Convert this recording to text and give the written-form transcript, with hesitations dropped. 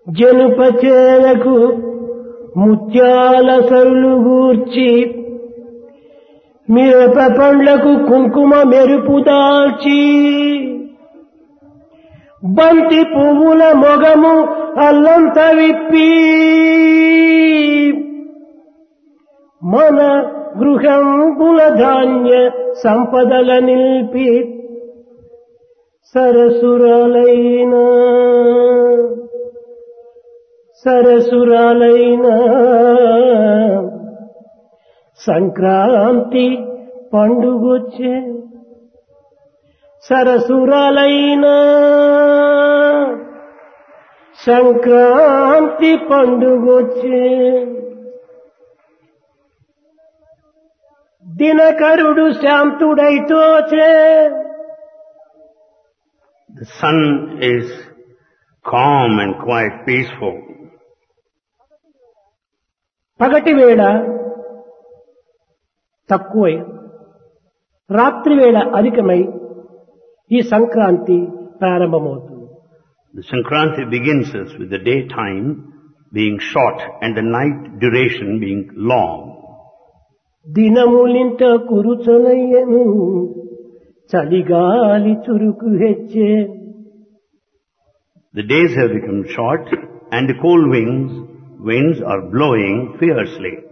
జనుపచేలకు ముత్యాల సరులు గూర్చి మిరప పండ్లకు కుంకుమ మెరుపు దాల్చి బంతి పువ్వుల మొగము అల్లంత విప్పి మన గృహంబుల ధాన్య సంపదల నిల్పి సరసురాలైన Sankranti పండుగొచ్చే సరసురాలైన Sankranti పండుగొచ్చే దినకరుడు శాంతుడైతోచే. The sun is calm and quite peaceful. పగటి వేళ తక్కువై రాత్రి వేళ అధికమై ఈ సంక్రాంతి ప్రారంభమవుతుంది. The Sankranti begins us with the daytime being short and the night duration being long. దినములింత కురుచనయ్యను చలిగాలి చురుకు హెచ్చే. The days have become short and the cold winds are blowing fiercely.